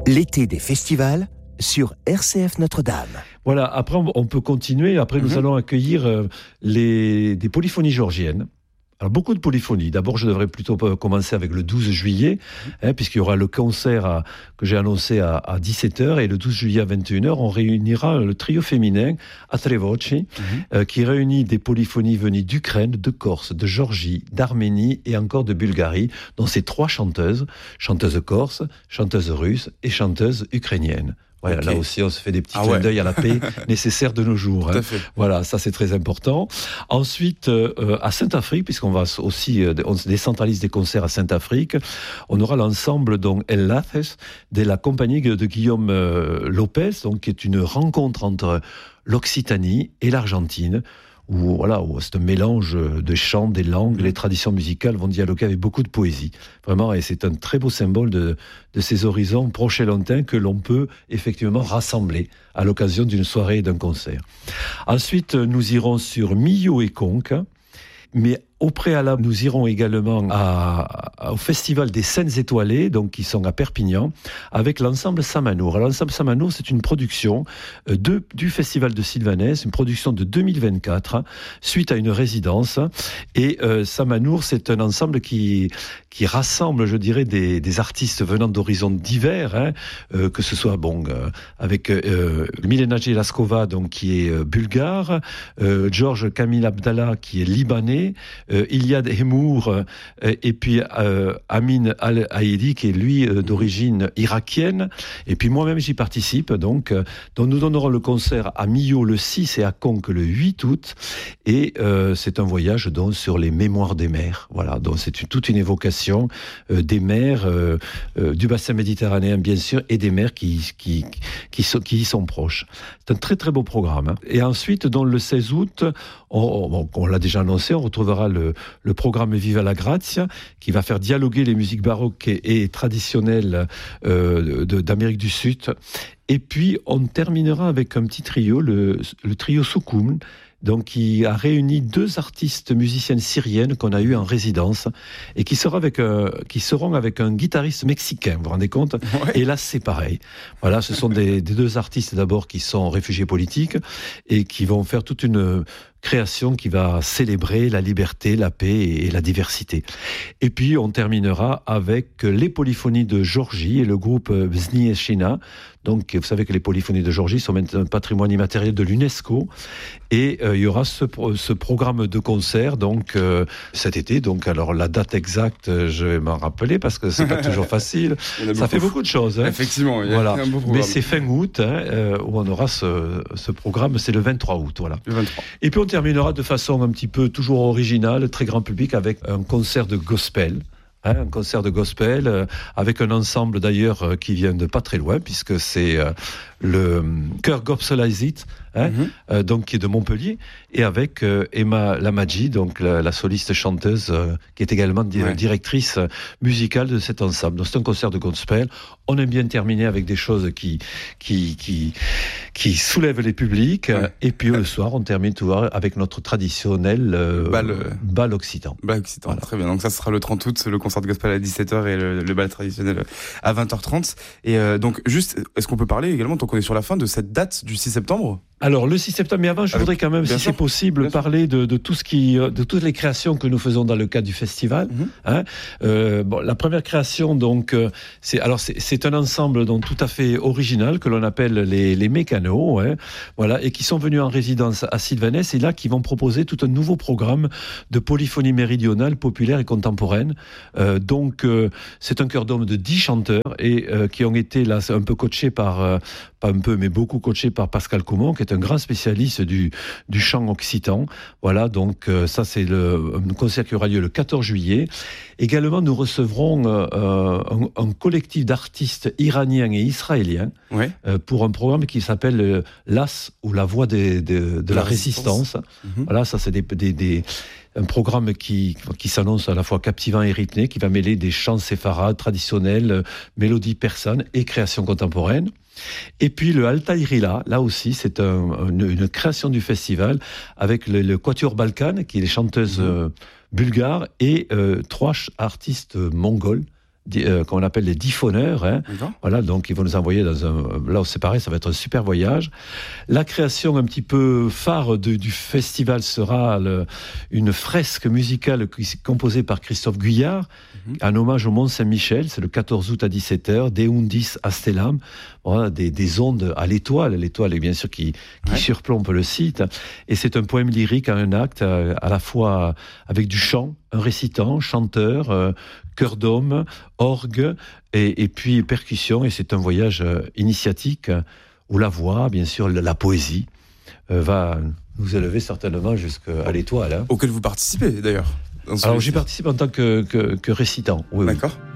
L'été des festivals sur RCF Notre-Dame. Voilà, après on peut continuer. Après nous allons accueillir des polyphonies georgiennes. Alors beaucoup de polyphonies. D'abord, je devrais plutôt commencer avec le 12 juillet, puisqu'il y aura le concert que j'ai annoncé à 17h, et le 12 juillet à 21h, on réunira le trio féminin Atrevoci, qui réunit des polyphonies venues d'Ukraine, de Corse, de Géorgie, d'Arménie et encore de Bulgarie, dont ces 3 chanteuses corse, chanteuses russes et chanteuses ukrainiennes. Voilà, là aussi, on se fait des petits clins d'œil à la paix nécessaire de nos jours. Voilà, ça c'est très important. Ensuite, à Saint-Afrique, puisqu'on va aussi, on décentralise des concerts à Saint-Afrique, on aura l'ensemble donc El Laces de la compagnie de Guillaume Lopez, donc qui est une rencontre entre l'Occitanie et l'Argentine. Où c'est un mélange de chants, des langues, les traditions musicales vont dialoguer avec beaucoup de poésie. Vraiment, et c'est un très beau symbole de ces horizons proches et lointains que l'on peut effectivement rassembler à l'occasion d'une soirée et d'un concert. Ensuite, nous irons sur Millau et Conques, mais au préalable, nous irons également au Festival des Scènes Étoilées, donc qui sont à Perpignan, avec l'ensemble Samanour. Alors, l'ensemble Samanour, c'est une production du Festival de Sylvanès, une production de 2024, suite à une résidence. Et Samanour, c'est un ensemble qui rassemble, je dirais, des artistes venant d'horizons divers, que ce soit avec Milena Jelaskova, donc qui est bulgare, Georges Kamil Abdallah, qui est libanais, Iliad Hemour et puis Amin Al-Haïdi qui est lui d'origine irakienne, et puis moi-même j'y participe, donc nous donnerons le concert à Millau le 6 et à Conques le 8 août, et c'est un voyage donc sur les mémoires des mers. Voilà, donc c'est toute une évocation des mers du bassin méditerranéen bien sûr, et des mers qui y sont proches. C'est un très très beau programme. Et ensuite, dans le 16 août, on l'a déjà annoncé, on retrouvera le programme Viva la Grazia, qui va faire dialoguer les musiques baroques et traditionnelles d'Amérique du Sud. Et puis, on terminera avec un petit trio, le trio Soukoum, donc qui a réuni 2 artistes musiciennes syriennes qu'on a eu en résidence et qui seront avec un guitariste mexicain, vous vous rendez compte ? Et là, c'est pareil. Voilà, ce sont des 2 artistes d'abord qui sont réfugiés politiques et qui vont faire toute une création qui va célébrer la liberté, la paix et la diversité. Et puis, on terminera avec les polyphonies de Géorgie et le groupe Bznieshina. Donc, vous savez que les polyphonies de Géorgie sont maintenant un patrimoine immatériel de l'UNESCO. Et il y aura ce programme de concert donc cet été. Donc, alors la date exacte, je vais m'en rappeler parce que c'est pas toujours facile. Ça fait beaucoup de choses. Effectivement, il y a un beau programme. Mais c'est fin août où on aura ce programme. C'est le 23 août, voilà. Le 23. Et puis on terminera de façon un petit peu toujours originale, très grand public, avec un concert de gospel. Un concert de gospel avec un ensemble d'ailleurs qui vient de pas très loin, puisque c'est le chœur Gopsolaisit, donc qui est de Montpellier, et avec Emma Lamadji, donc la soliste chanteuse qui est également directrice musicale de cet ensemble. Donc c'est un concert de gospel. On aime bien terminer avec des choses qui soulèvent les publics, et puis le soir on termine toujours avec notre traditionnel bal occitan. Bal occitan, voilà. Très bien. Donc ça sera le 30 août, le concert de gospel à 17h et le bal traditionnel à 20h30. Et donc juste, est-ce qu'on peut parler également, tant qu'on est sur la fin, de cette date du 6 septembre ? Alors le 6 septembre, mais avant je voudrais quand même, si c'est possible, parler de toutes les créations que nous faisons dans le cadre du festival. La première création, donc, c'est un ensemble donc tout à fait original que l'on appelle les Mécanos, voilà, et qui sont venus en résidence à Sylvanès, et là qui vont proposer tout un nouveau programme de polyphonie méridionale, populaire et contemporaine. Donc c'est un chœur d'hommes de 10 chanteurs et qui ont été là un peu coachés pas un peu, mais beaucoup coachés par Pascal Caumont, qui est un grand spécialiste du chant occitan. Voilà, donc ça c'est un concert qui aura lieu le 14 juillet. Également, nous recevrons un collectif d'artistes iraniens et israéliens pour un programme qui s'appelle l'As, ou la voix de la résistance. Voilà, ça c'est un programme qui s'annonce à la fois captivant et rythmé, qui va mêler des chants séfarades traditionnels, mélodies persanes et créations contemporaines. Et puis le Altaï Rila, là aussi c'est une création du festival avec le Quatuor Balkan, qui est les chanteuses bulgares, et 3 artistes mongols, qu'on appelle les diffoneurs. D'accord. Voilà, donc ils vont nous envoyer dans là c'est pareil, ça va être un super voyage. La création un petit peu phare du festival sera une fresque musicale composée par Christophe Guyard, en hommage au Mont Saint-Michel. C'est le 14 août à 17h, De Undis a Stellam, voilà, des ondes à l'étoile est bien sûr qui surplombe le site. Et c'est un poème lyrique en un acte, à la fois avec du chant, un récitant, chanteur, chœur d'homme, orgue et puis percussion. Et c'est un voyage initiatique où la voix, bien sûr, la poésie va nous élever certainement jusqu'à l'étoile. Auquel vous participez d'ailleurs. Alors j'y participe en tant que récitant. Oui, d'accord. oui.